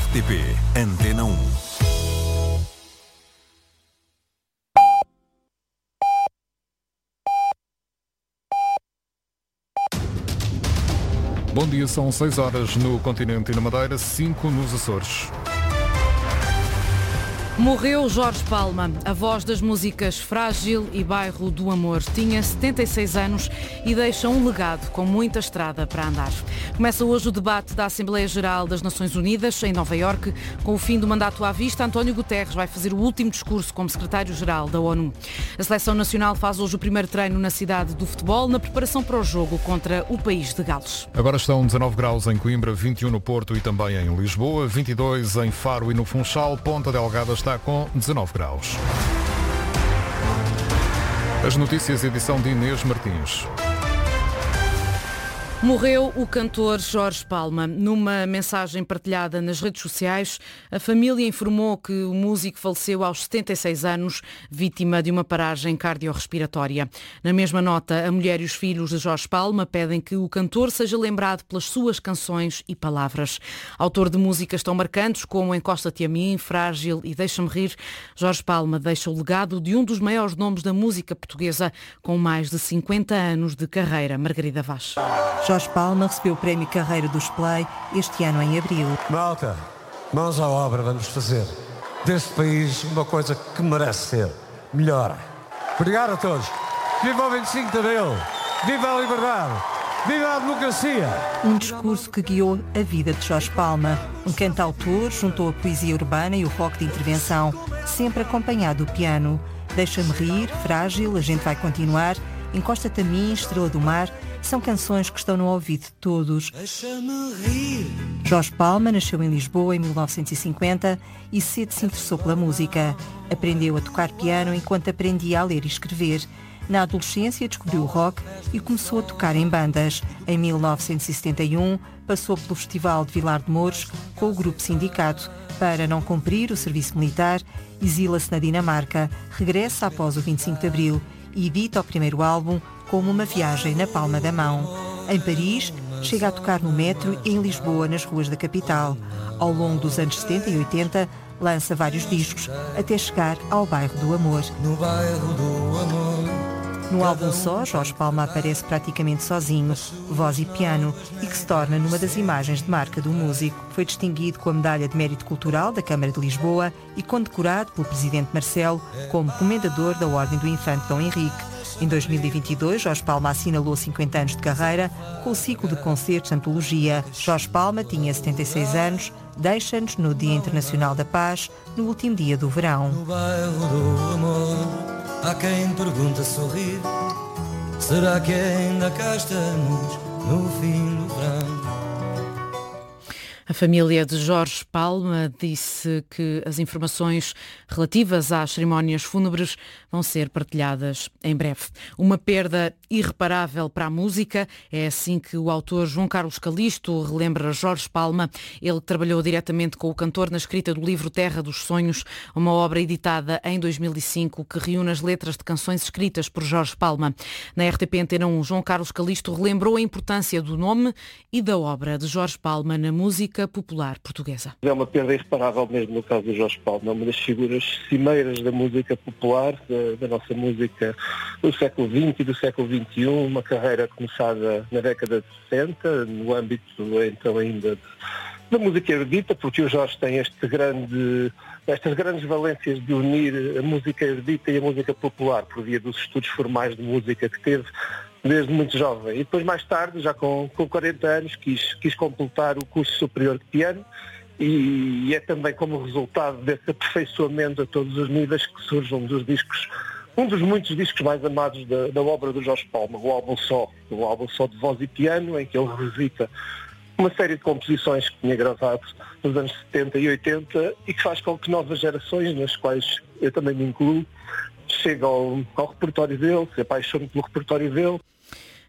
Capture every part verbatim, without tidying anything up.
R T P Antena um. Bom dia, são seis horas no continente e na Madeira, cinco nos Açores. Morreu Jorge Palma, a voz das músicas Frágil e Bairro do Amor. Tinha setenta e seis anos e deixa um legado com muita estrada para andar. Começa hoje o debate da Assembleia Geral das Nações Unidas, em Nova Iorque. Com o fim do mandato à vista, António Guterres vai fazer o último discurso como secretário-geral da ONU. A Seleção Nacional faz hoje o primeiro treino na cidade do futebol, na preparação para o jogo contra o país de Gales. Agora estão dezanove graus em Coimbra, vinte e um no Porto e também em Lisboa, vinte e dois em Faro e no Funchal. Ponta Delgada está com dezanove graus. As notícias, edição de Inês Martins. Morreu o cantor Jorge Palma. Numa mensagem partilhada nas redes sociais, a família informou que o músico faleceu aos setenta e seis anos, vítima de uma paragem cardiorrespiratória. Na mesma nota, a mulher e os filhos de Jorge Palma pedem que o cantor seja lembrado pelas suas canções e palavras. Autor de músicas tão marcantes como Encosta-te a mim, Frágil e Deixa-me rir, Jorge Palma deixa o legado de um dos maiores nomes da música portuguesa, com mais de cinquenta anos de carreira. Margarida Vaz. Jorge Palma recebeu o Prémio Carreira do Splay este ano em abril. Malta, mãos à obra, vamos fazer deste país uma coisa que merece ser melhor. Obrigado a todos. Viva o vinte e cinco de Abril! Viva a liberdade! Viva a democracia! Um discurso que guiou a vida de Jorge Palma. Um cantautor juntou a poesia urbana e o rock de intervenção, sempre acompanhado do piano. Deixa-me rir, Frágil, A gente vai continuar, Encosta-te a mim, Estrela do mar, são canções que estão no ouvido de todos. Deixa-me rir. Jorge Palma nasceu em Lisboa em mil novecentos e cinquenta e cedo se interessou pela música. Aprendeu a tocar piano enquanto aprendia a ler e escrever. Na adolescência descobriu o rock e começou a tocar em bandas. Em mil novecentos e setenta e um passou pelo Festival de Vilar de Mouros com o Grupo Sindicato. Para não cumprir o serviço militar, exila-se na Dinamarca, regressa após o vinte e cinco de Abril e edita o primeiro álbum como Uma Viagem na Palma da Mão. Em Paris, chega a tocar no metro e em Lisboa, nas ruas da capital. Ao longo dos anos setenta e oitenta, lança vários discos, até chegar ao Bairro do Amor. No Bairro do Amor. No álbum só, Jorge Palma aparece praticamente sozinho, voz e piano, e que se torna numa das imagens de marca do músico. Foi distinguido com a Medalha de Mérito Cultural da Câmara de Lisboa e condecorado pelo Presidente Marcelo como Comendador da Ordem do Infante Dom Henrique. Em dois mil e vinte e dois, Jorge Palma assinalou cinquenta anos de carreira com o ciclo de concertos Antologia. Jorge Palma tinha setenta e seis anos, deixa-nos no Dia Internacional da Paz, no último dia do verão. No bairro do amor, há quem pergunta sorrir, será que ainda cá estamos no fim do verão? A família de Jorge Palma disse que as informações relativas às cerimónias fúnebres vão ser partilhadas em breve. Uma perda irreparável para a música, é assim que o autor João Carlos Calisto relembra Jorge Palma. Ele trabalhou diretamente com o cantor na escrita do livro Terra dos Sonhos, uma obra editada em dois mil e cinco que reúne as letras de canções escritas por Jorge Palma. Na R T P Antena um, João Carlos Calisto relembrou a importância do nome e da obra de Jorge Palma na música popular portuguesa. É uma perda irreparável mesmo no caso do Jorge Palma, uma das figuras cimeiras da música popular, da, da nossa música do século vinte e do século vinte e um, uma carreira começada na década de sessenta, no âmbito então ainda de, da música erudita, porque o Jorge tem este grande, estas grandes valências de unir a música erudita e a música popular, por via dos estudos formais de música que teve desde muito jovem. E depois, mais tarde, já com, com quarenta anos, quis, quis completar o curso superior de piano e, e é também como resultado desse aperfeiçoamento a todos os níveis que surge um dos discos, um dos muitos discos mais amados da, da obra do Jorge Palma, o álbum só, o álbum só de voz e piano, em que ele revisita uma série de composições que tinha gravado nos anos setenta e oitenta e que faz com que novas gerações, nas quais eu também me incluo, chegam ao, ao repertório dele, se apaixonam pelo repertório dele.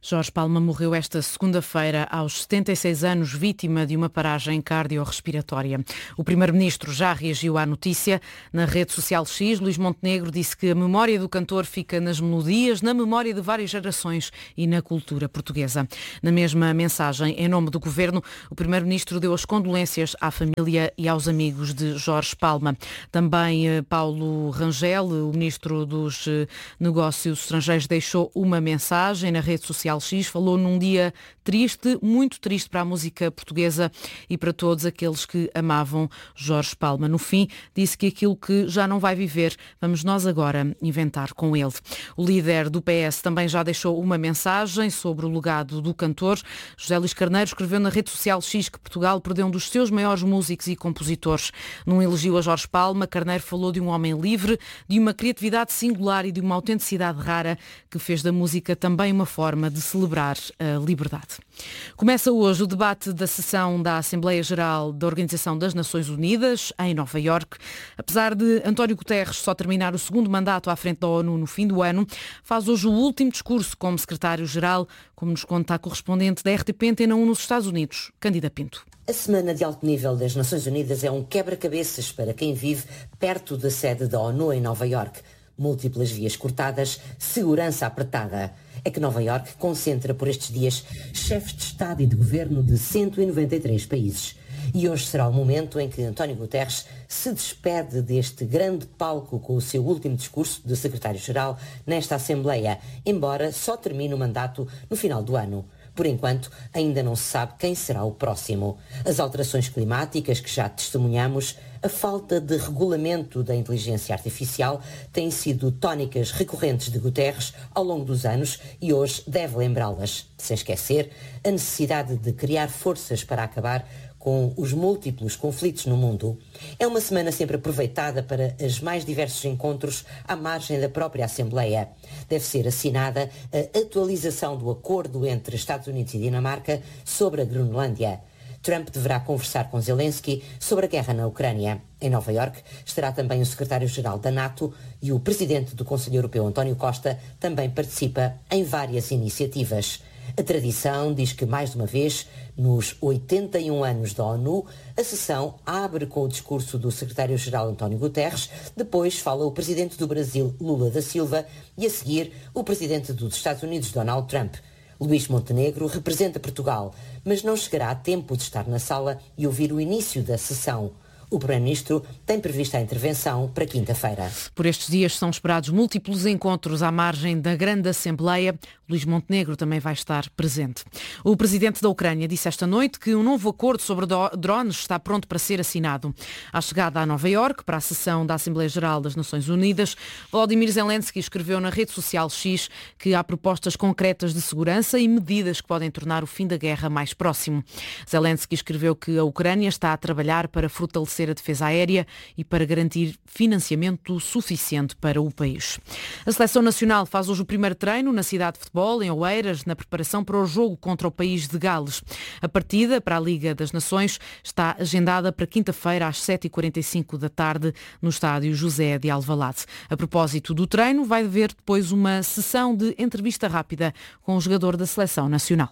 Jorge Palma morreu esta segunda-feira aos setenta e seis anos, vítima de uma paragem cardiorrespiratória. O primeiro-ministro já reagiu à notícia. Na rede social X, Luís Montenegro disse que a memória do cantor fica nas melodias, na memória de várias gerações e na cultura portuguesa. Na mesma mensagem, em nome do governo, o primeiro-ministro deu as condolências à família e aos amigos de Jorge Palma. Também eh, Paulo Rangel, o ministro dos eh, Negócios Estrangeiros, deixou uma mensagem na rede social X, falou num dia triste, muito triste para a música portuguesa e para todos aqueles que amavam Jorge Palma. No fim, disse que aquilo que já não vai viver, vamos nós agora inventar com ele. O líder do P S também já deixou uma mensagem sobre o legado do cantor. José Luís Carneiro escreveu na rede social X que Portugal perdeu um dos seus maiores músicos e compositores. Num elogio a Jorge Palma, Carneiro falou de um homem livre, de uma criatividade singular e de uma autenticidade rara que fez da música também uma forma de celebrar a liberdade. Começa hoje o debate da sessão da Assembleia Geral da Organização das Nações Unidas, em Nova Iorque. Apesar de António Guterres só terminar o segundo mandato à frente da ONU no fim do ano, faz hoje o último discurso como secretário-geral, como nos conta a correspondente da R T P Antena um nos Estados Unidos, Cândida Pinto. A Semana de Alto Nível das Nações Unidas é um quebra-cabeças para quem vive perto da sede da ONU em Nova Iorque. Múltiplas vias cortadas, segurança apertada. É que Nova Iorque concentra por estes dias chefes de Estado e de Governo de cento e noventa e três países. E hoje será o momento em que António Guterres se despede deste grande palco com o seu último discurso de secretário-geral nesta Assembleia, embora só termine o mandato no final do ano. Por enquanto, ainda não se sabe quem será o próximo. As alterações climáticas que já testemunhamos, a falta de regulamento da inteligência artificial têm sido tónicas recorrentes de Guterres ao longo dos anos e hoje deve lembrá-las. Sem esquecer a necessidade de criar forças para acabar com os múltiplos conflitos no mundo. É uma semana sempre aproveitada para os mais diversos encontros à margem da própria Assembleia. Deve ser assinada a atualização do acordo entre Estados Unidos e Dinamarca sobre a Groenlândia. Trump deverá conversar com Zelensky sobre a guerra na Ucrânia. Em Nova Iorque estará também o secretário-geral da NATO e o presidente do Conselho Europeu, António Costa, também participa em várias iniciativas. A tradição diz que, mais de uma vez, nos oitenta e um anos da ONU, a sessão abre com o discurso do secretário-geral António Guterres, depois fala o presidente do Brasil, Lula da Silva, e a seguir o presidente dos Estados Unidos, Donald Trump. Luís Montenegro representa Portugal, mas não chegará a tempo de estar na sala e ouvir o início da sessão. O Primeiro-Ministro tem prevista a intervenção para quinta-feira. Por estes dias são esperados múltiplos encontros à margem da Grande Assembleia. Luís Montenegro também vai estar presente. O presidente da Ucrânia disse esta noite que um novo acordo sobre drones está pronto para ser assinado. À chegada a Nova Iorque para a sessão da Assembleia Geral das Nações Unidas, Volodymyr Zelensky escreveu na rede social X que há propostas concretas de segurança e medidas que podem tornar o fim da guerra mais próximo. Zelensky escreveu que a Ucrânia está a trabalhar para fortalecer a defesa aérea e para garantir financiamento suficiente para o país. A Seleção Nacional faz hoje o primeiro treino na cidade de futebol, em Oeiras, na preparação para o jogo contra o país de Gales. A partida para a Liga das Nações está agendada para quinta-feira às sete e quarenta e cinco da tarde no estádio José de Alvalade. A propósito do treino, vai haver depois uma sessão de entrevista rápida com o jogador da Seleção Nacional.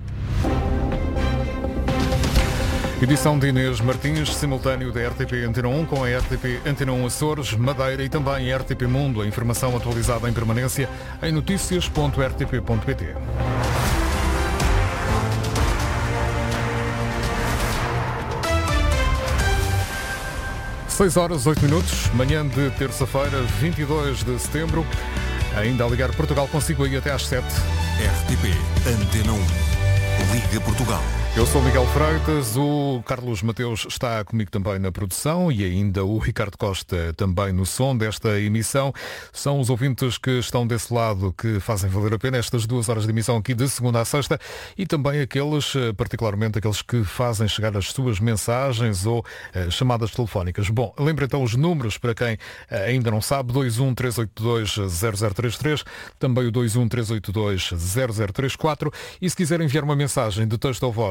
Edição de Inês Martins, simultâneo da R T P Antena um com a R T P Antena um Açores, Madeira e também a R T P Mundo. A informação atualizada em permanência em notícias ponto r t p ponto p t. seis horas, oito minutos, manhã de terça-feira, vinte e dois de setembro. Ainda a ligar Portugal consigo aí até às sete. R T P Antena um. Liga Portugal. Eu sou Miguel Freitas, o Carlos Mateus está comigo também na produção e ainda o Ricardo Costa também no som desta emissão. São os ouvintes que estão desse lado que fazem valer a pena estas duas horas de emissão aqui de segunda a sexta e também aqueles, particularmente aqueles que fazem chegar as suas mensagens ou uh, chamadas telefónicas. Bom, lembra então os números para quem uh, ainda não sabe, dois um três oito dois zero zero três três, também o dois um três oito dois zero zero três quatro e se quiser enviar uma mensagem de texto ou voz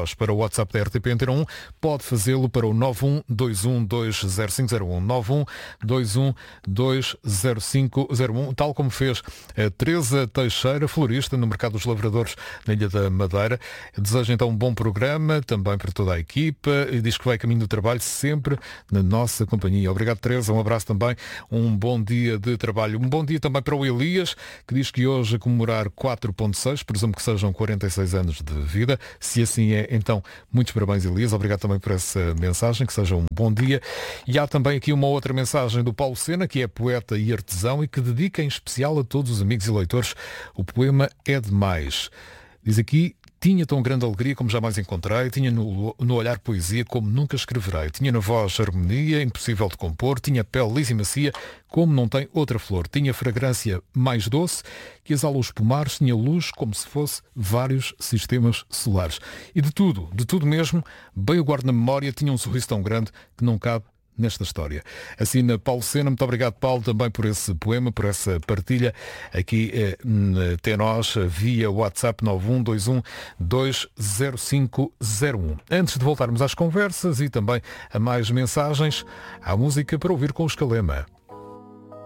voz para o WhatsApp da R T P Antena um, pode fazê-lo para o nove um dois um dois zero cinco zero um, nove um dois um dois zero cinco zero um, tal como fez a Teresa Teixeira, florista no Mercado dos Lavradores na Ilha da Madeira. Desejo então um bom programa também para toda a equipa e diz que vai caminho do trabalho sempre na nossa companhia. Obrigado, Teresa, um abraço também, um bom dia de trabalho. Um bom dia também para o Elias, que diz que hoje a comemorar quatro vírgula seis, presumo que sejam quarenta e seis anos de vida. Se assim é, então, muitos parabéns, Elias. Obrigado também por essa mensagem, que seja um bom dia. E há também aqui uma outra mensagem do Paulo Sena, que é poeta e artesão e que dedica em especial a todos os amigos e leitores o poema É Demais. Diz aqui: tinha tão grande alegria como jamais encontrei, tinha no, no olhar poesia como nunca escreverei, tinha na voz harmonia impossível de compor, tinha pele lisa e macia como não tem outra flor, tinha fragrância mais doce que exala os pomares, tinha luz como se fosse vários sistemas solares. E de tudo, de tudo mesmo, bem o guardo na memória, tinha um sorriso tão grande que não cabe nesta história. Assina Paulo Sena. Muito obrigado, Paulo, também por esse poema, por essa partilha aqui eh, até nós via WhatsApp nove um dois um dois zero cinco zero um. Antes de voltarmos às conversas e também a mais mensagens, há música para ouvir com o Escalema.